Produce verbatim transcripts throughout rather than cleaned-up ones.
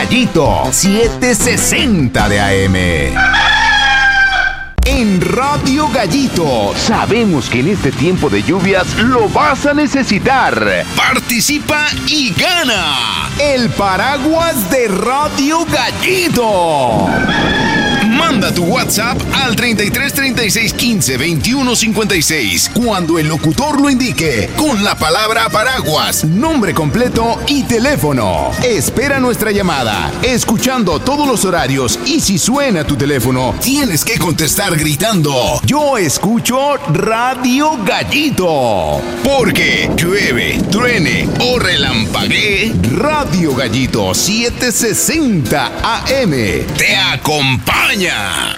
Gallito, setecientos sesenta de A M. En Radio Gallito, sabemos que en este tiempo de lluvias lo vas a necesitar. Participa y gana el paraguas de Radio Gallito. Manda tu WhatsApp al treinta y tres, treinta y seis, quince, veintiuno, cincuenta y seis cuando el locutor lo indique con la palabra paraguas, nombre completo y teléfono. Espera nuestra llamada, escuchando todos los horarios, y si suena tu teléfono, tienes que contestar gritando: yo escucho Radio Gallito. Porque llueve, truene o relampaguee, Radio Gallito setecientos sesenta A M te acompaña.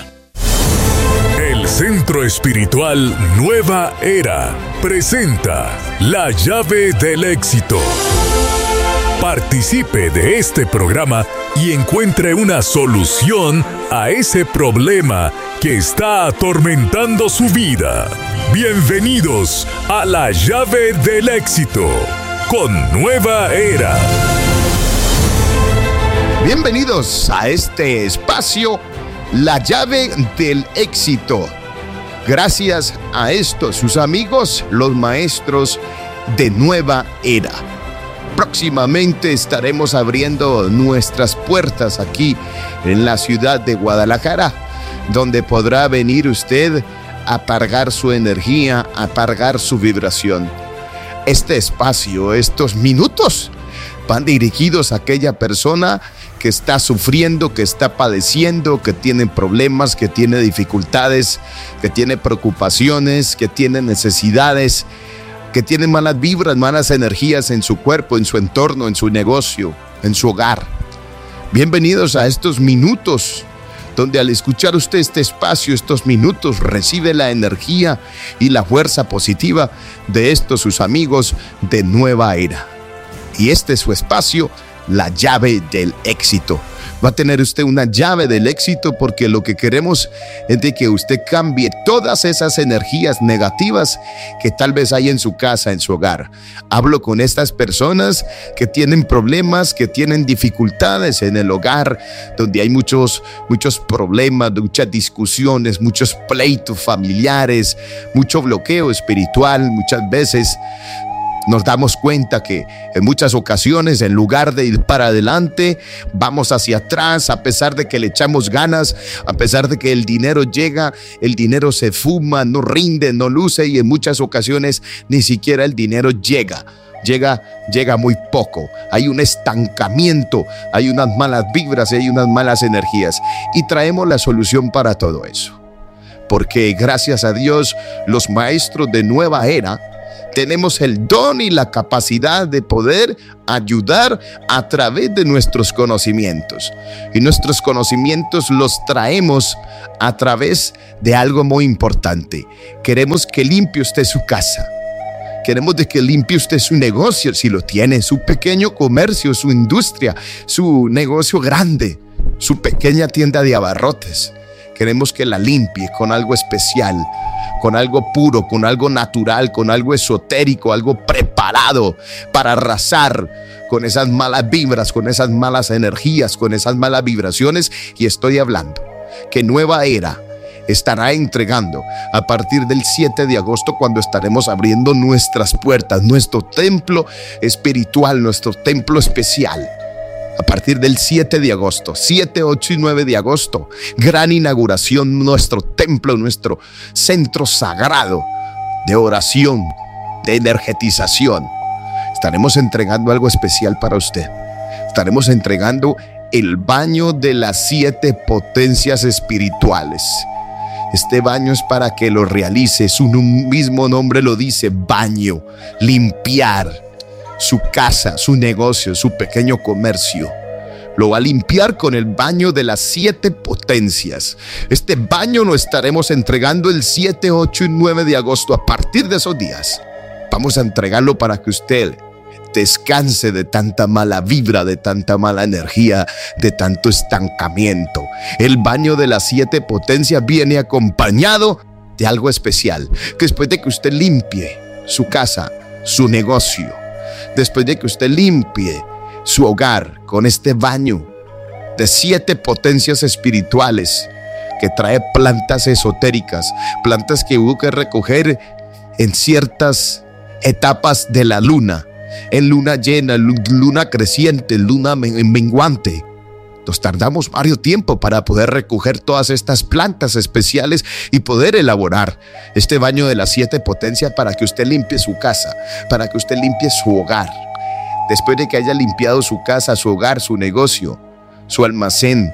El Centro Espiritual Nueva Era presenta La Llave del Éxito. Participe de este programa y encuentre una solución a ese problema que está atormentando su vida. Bienvenidos a La Llave del Éxito con Nueva Era. Bienvenidos a este espacio, La Llave del Éxito. Gracias a estos sus amigos, los maestros de Nueva Era. Próximamente estaremos abriendo nuestras puertas aquí en la ciudad de Guadalajara, donde podrá venir usted a cargar su energía, a cargar su vibración. Este espacio, estos minutos, van dirigidos a aquella persona que está sufriendo, que está padeciendo, que tiene problemas, que tiene dificultades, que tiene preocupaciones, que tiene necesidades, que tiene malas vibras, malas energías en su cuerpo, en su entorno, en su negocio, en su hogar. Bienvenidos a estos minutos, donde al escuchar usted este espacio, estos minutos, recibe la energía y la fuerza positiva de estos sus amigos de Nueva Era. Y este es su espacio, La Llave del Éxito. Va a tener usted una llave del éxito, porque lo que queremos es de que usted cambie todas esas energías negativas que tal vez hay en su casa, en su hogar. Hablo con estas personas que tienen problemas, que tienen dificultades en el hogar, donde hay muchos, muchos problemas, muchas discusiones, muchos pleitos familiares, mucho bloqueo espiritual. Muchas veces nos damos cuenta que en muchas ocasiones, en lugar de ir para adelante, vamos hacia atrás. A pesar de que le echamos ganas, a pesar de que el dinero llega, el dinero se fuma, no rinde, no luce, y en muchas ocasiones ni siquiera el dinero llega. Llega, llega muy poco. Hay un estancamiento, hay unas malas vibras y hay unas malas energías. Y traemos la solución para todo eso. Porque gracias a Dios, los maestros de Nueva Era tenemos el don y la capacidad de poder ayudar a través de nuestros conocimientos. Y nuestros conocimientos los traemos a través de algo muy importante. Queremos que limpie usted su casa. Queremos de que limpie usted su negocio, si lo tiene, su pequeño comercio, su industria, su negocio grande, su pequeña tienda de abarrotes. Queremos que la limpie con algo especial, con algo puro, con algo natural, con algo esotérico, algo preparado para arrasar con esas malas vibras, con esas malas energías, con esas malas vibraciones. Y estoy hablando que Nueva Era estará entregando a partir del siete de agosto, cuando estaremos abriendo nuestras puertas, nuestro templo espiritual, nuestro templo especial. A partir del siete de agosto, siete, ocho y nueve de agosto, gran inauguración, nuestro templo, nuestro centro sagrado de oración, de energetización. Estaremos entregando algo especial para usted. Estaremos entregando el baño de las siete potencias espirituales. Este baño es para que lo realice. Su mismo nombre lo dice: baño, limpiar su casa, su negocio, su pequeño comercio. Lo va a limpiar con el baño de las siete potencias. Este baño lo estaremos entregando el siete, ocho y nueve de agosto. A partir de esos días vamos a entregarlo para que usted descanse de tanta mala vibra, de tanta mala energía, de tanto estancamiento. El baño de las siete potencias viene acompañado de algo especial. Que después de que usted limpie su casa, su negocio, después de que usted limpie su hogar con este baño, de siete potencias espirituales que trae plantas esotéricas, plantas que hubo que recoger en ciertas etapas de la luna, en luna llena, luna creciente, luna menguante. Nos tardamos varios tiempo para poder recoger todas estas plantas especiales y poder elaborar este baño de las siete potencias para que usted limpie su casa, para que usted limpie su hogar. Después de que haya limpiado su casa, su hogar, su negocio, su almacén,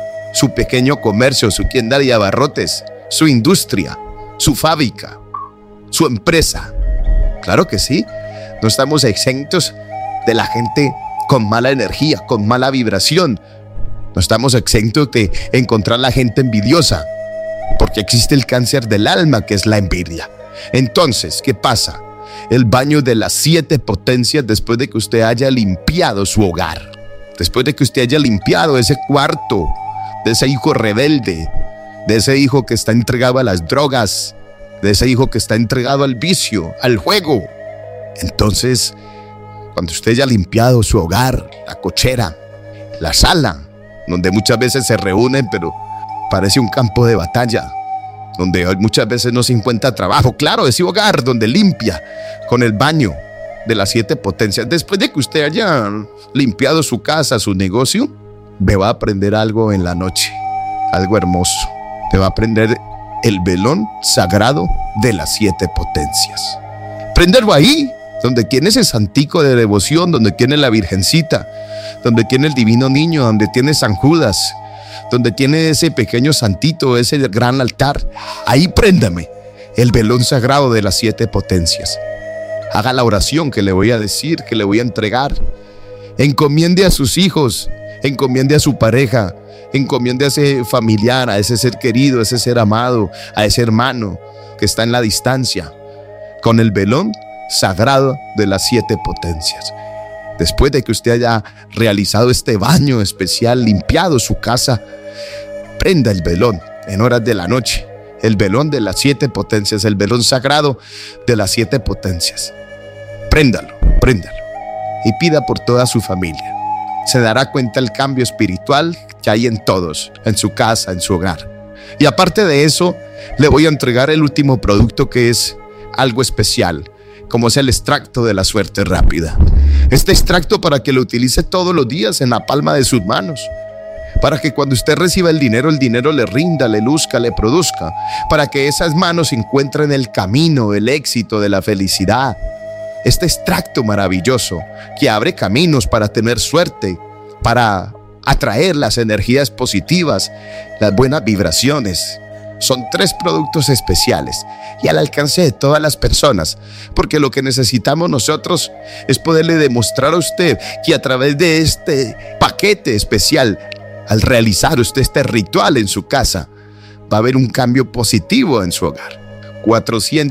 su pequeño comercio, su tienda de abarrotes, su industria, su fábrica, su empresa. Claro que sí, no estamos exentos de la gente con mala energía, con mala vibración. No estamos exentos de encontrar la gente envidiosa, porque existe el cáncer del alma, que es la envidia. Entonces, ¿qué pasa? El baño de las siete potencias, después de que usted haya limpiado su hogar, después de que usted haya limpiado ese cuarto de ese hijo rebelde, de ese hijo que está entregado a las drogas, de ese hijo que está entregado al vicio, al juego. Entonces, cuando usted haya limpiado su hogar, la cochera, la sala, donde muchas veces se reúnen, pero parece un campo de batalla, donde muchas veces no se encuentra trabajo. Claro, ese hogar donde limpia con el baño de las siete potencias. Después de que usted haya limpiado su casa, su negocio, me va a aprender algo en la noche, algo hermoso. Te va a aprender el velón sagrado de las siete potencias. Prenderlo ahí, donde tiene ese santico de devoción, donde tiene la Virgencita, donde tiene el Divino Niño, donde tiene San Judas, donde tiene ese pequeño santito, ese gran altar. Ahí préndame el velón sagrado de las siete potencias. Haga la oración que le voy a decir, que le voy a entregar. Encomiende a sus hijos, encomiende a su pareja, encomiende a ese familiar, a ese ser querido, a ese ser amado, a ese hermano que está en la distancia, con el velón sagrado de las siete potencias. Después de que usted haya realizado este baño especial, limpiado su casa, prenda el velón en horas de la noche, el velón de las siete potencias, el velón sagrado de las siete potencias. Préndalo, préndalo y pida por toda su familia. Se dará cuenta el cambio espiritual que hay en todos, en su casa, en su hogar. Y aparte de eso, le voy a entregar el último producto, que es algo especial, como es el extracto de la suerte rápida. Este extracto para que lo utilice todos los días en la palma de sus manos, para que cuando usted reciba el dinero, el dinero le rinda, le luzca, le produzca, para que esas manos encuentren el camino, el éxito de la felicidad. Este extracto maravilloso que abre caminos para tener suerte, para atraer las energías positivas, las buenas vibraciones. Son tres productos especiales y al alcance de todas las personas, porque lo que necesitamos nosotros es poderle demostrar a usted que a través de este paquete especial, al realizar usted este ritual en su casa, va a haber un cambio positivo en su hogar. cuatrocientos